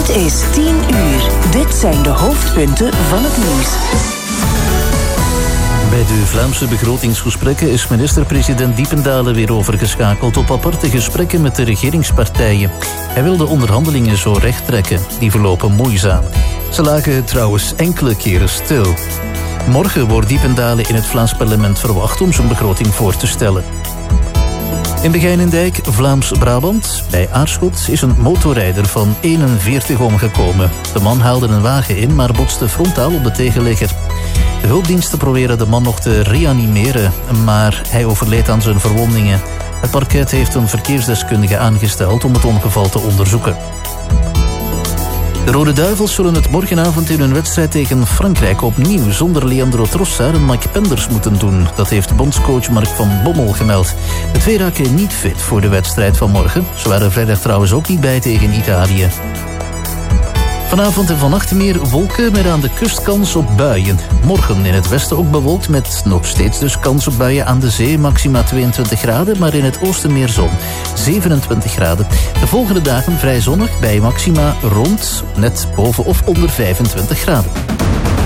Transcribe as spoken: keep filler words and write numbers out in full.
Het is tien uur. Dit zijn de hoofdpunten van het nieuws. Bij de Vlaamse begrotingsgesprekken is minister-president Diependalen weer overgeschakeld op aparte gesprekken met de regeringspartijen. Hij wil de onderhandelingen zo recht trekken. Die verlopen moeizaam. Ze lagen trouwens enkele keren stil. Morgen wordt Diependalen in het Vlaams parlement verwacht om zijn begroting voor te stellen. In Begijnendijk, Vlaams-Brabant, bij Aarschot, is een motorrijder van eenenveertig omgekomen. De man haalde een wagen in, maar botste frontaal op de tegenligger. De hulpdiensten proberen de man nog te reanimeren, maar hij overleed aan zijn verwondingen. Het parket heeft een verkeersdeskundige aangesteld om het ongeval te onderzoeken. De Rode Duivels zullen het morgenavond in hun wedstrijd tegen Frankrijk opnieuw zonder Leandro Trossard en Mike Penders moeten doen. Dat heeft bondscoach Mark van Bommel gemeld. De twee raken niet fit voor de wedstrijd van morgen. Ze waren vrijdag trouwens ook niet bij tegen Italië. Vanavond en vannacht meer wolken met aan de kust kans op buien. Morgen in het westen ook bewolkt met nog steeds dus kans op buien aan de zee. Maxima tweeëntwintig graden, maar in het oosten meer zon. zevenentwintig graden. De volgende dagen vrij zonnig bij maxima rond net boven of onder vijfentwintig graden.